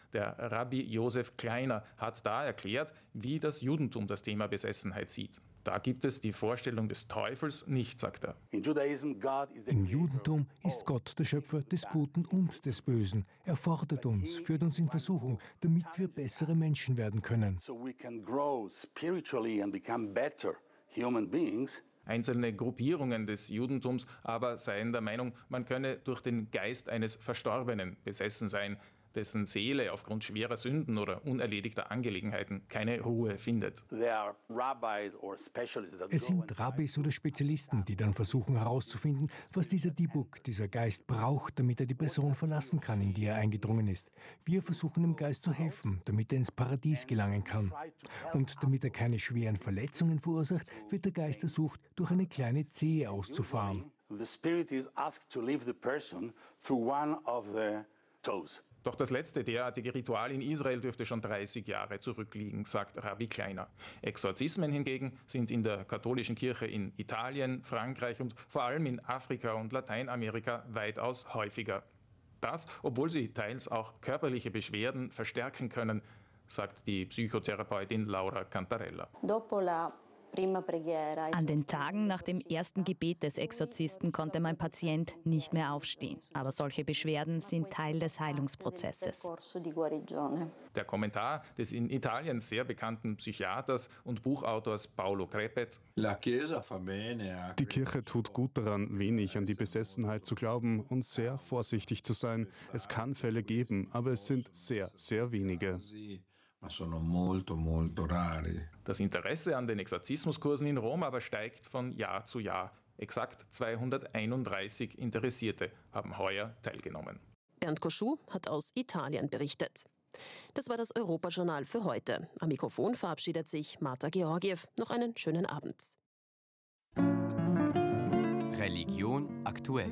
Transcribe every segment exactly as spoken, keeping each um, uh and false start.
Der Rabbi Josef Kleiner hat da erklärt, wie das Judentum das Thema Besessenheit sieht. Da gibt es die Vorstellung des Teufels nicht, sagt er. Im Judentum ist Gott der Schöpfer des Guten und des Bösen. Er fordert uns, führt uns in Versuchung, damit wir bessere Menschen werden können. Einzelne Gruppierungen des Judentums aber seien der Meinung, man könne durch den Geist eines Verstorbenen besessen sein, dessen Seele aufgrund schwerer Sünden oder unerledigter Angelegenheiten keine Ruhe findet. Es sind Rabbis oder Spezialisten, die dann versuchen herauszufinden, was dieser Dibuk, dieser Geist braucht, damit er die Person verlassen kann, in die er eingedrungen ist. Wir versuchen dem Geist zu helfen, damit er ins Paradies gelangen kann. Und damit er keine schweren Verletzungen verursacht, wird der Geist ersucht, durch eine kleine Zehe auszufahren. The spirit is asked to leave the person through one of the toes. Doch das letzte derartige Ritual in Israel dürfte schon dreißig Jahre zurückliegen, sagt Rabbi Kleiner. Exorzismen hingegen sind in der katholischen Kirche in Italien, Frankreich und vor allem in Afrika und Lateinamerika weitaus häufiger. Das, obwohl sie teils auch körperliche Beschwerden verstärken können, sagt die Psychotherapeutin Laura Cantarella. An den Tagen nach dem ersten Gebet des Exorzisten konnte mein Patient nicht mehr aufstehen. Aber solche Beschwerden sind Teil des Heilungsprozesses. Der Kommentar des in Italien sehr bekannten Psychiaters und Buchautors Paolo Crepet. Die Kirche tut gut daran, wenig an die Besessenheit zu glauben und sehr vorsichtig zu sein. Es kann Fälle geben, aber es sind sehr, sehr wenige. Das Interesse an den Exorzismuskursen in Rom aber steigt von Jahr zu Jahr. Exakt zweihunderteinunddreißig Interessierte haben heuer teilgenommen. Bernd Koschuh hat aus Italien berichtet. Das war das Europajournal für heute. Am Mikrofon verabschiedet sich Marta Georgiew. Noch einen schönen Abend. Religion aktuell.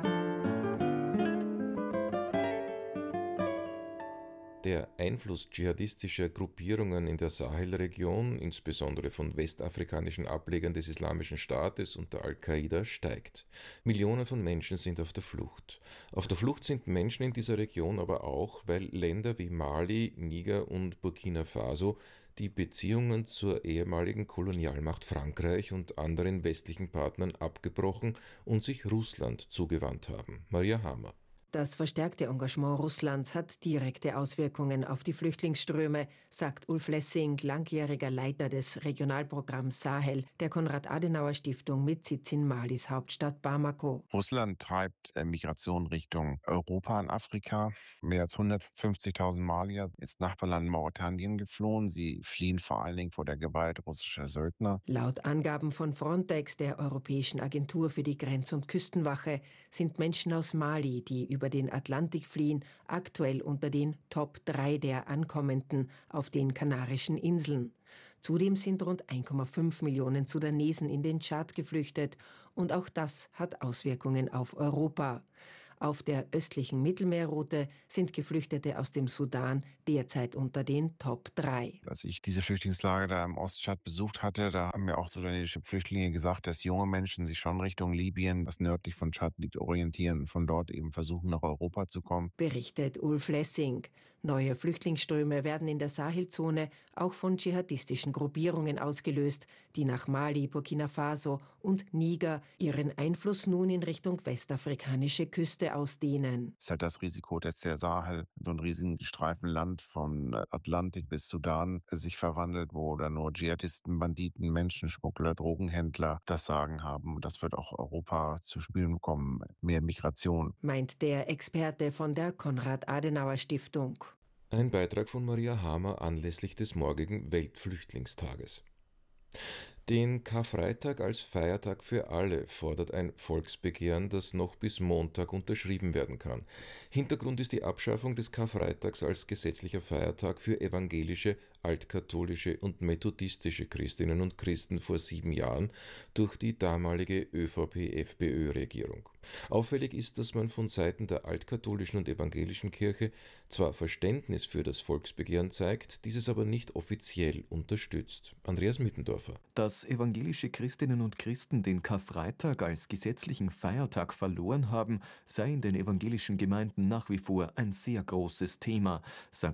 Der Einfluss dschihadistischer Gruppierungen in der Sahelregion, insbesondere von westafrikanischen Ablegern des Islamischen Staates und der Al-Qaida, steigt. Millionen von Menschen sind auf der Flucht. Auf der Flucht sind Menschen in dieser Region aber auch, weil Länder wie Mali, Niger und Burkina Faso die Beziehungen zur ehemaligen Kolonialmacht Frankreich und anderen westlichen Partnern abgebrochen und sich Russland zugewandt haben. Maria Hamer. Das verstärkte Engagement Russlands hat direkte Auswirkungen auf die Flüchtlingsströme, sagt Ulf Lessing, langjähriger Leiter des Regionalprogramms Sahel der Konrad-Adenauer-Stiftung mit Sitz in Malis Hauptstadt Bamako. Russland treibt Migration Richtung Europa und Afrika. Mehr als hundertfünfzigtausend Malier ins Nachbarland Mauretanien geflohen. Sie fliehen vor allen Dingen vor der Gewalt russischer Söldner. Laut Angaben von Frontex, der Europäischen Agentur für die Grenz- und Küstenwache, sind Menschen aus Mali, die über den Atlantik fliehen, aktuell unter den Top drei der Ankommenden auf den Kanarischen Inseln. Zudem sind rund eins Komma fünf Millionen Sudanesen in den Tschad geflüchtet und auch das hat Auswirkungen auf Europa. Auf der östlichen Mittelmeerroute sind Geflüchtete aus dem Sudan derzeit unter den Top drei. Als ich diese Flüchtlingslager da im Ostschad besucht hatte, da haben mir auch sudanesische Flüchtlinge gesagt, dass junge Menschen sich schon Richtung Libyen, was nördlich von Tschad liegt, orientieren und von dort eben versuchen, nach Europa zu kommen. Berichtet Ulf Lessing. Neue Flüchtlingsströme werden in der Sahelzone auch von dschihadistischen Gruppierungen ausgelöst, die nach Mali, Burkina Faso und Niger ihren Einfluss nun in Richtung westafrikanische Küste ausdehnen. Es ist halt das Risiko, dass der Sahel, so ein riesigen Streifen Land von Atlantik bis Sudan, sich verwandelt, wo dann nur Dschihadisten, Banditen, Menschenschmuggler, Drogenhändler das Sagen haben. Das wird auch Europa zu spüren bekommen, mehr Migration. Meint der Experte von der Konrad-Adenauer-Stiftung. Ein Beitrag von Maria Hamer anlässlich des morgigen Weltflüchtlingstages. Den Karfreitag als Feiertag für alle fordert ein Volksbegehren, das noch bis Montag unterschrieben werden kann. Hintergrund ist die Abschaffung des Karfreitags als gesetzlicher Feiertag für evangelische, altkatholische und methodistische Christinnen und Christen vor sieben Jahren durch die damalige ÖVP-F P Ö-Regierung. Auffällig ist, dass man von Seiten der altkatholischen und evangelischen Kirche zwar Verständnis für das Volksbegehren zeigt, dieses aber nicht offiziell unterstützt. Andreas Mittendorfer. Dass evangelische Christinnen und Christen den Karfreitag als gesetzlichen Feiertag verloren haben, sei in den evangelischen Gemeinden nach wie vor ein sehr großes Thema, sagt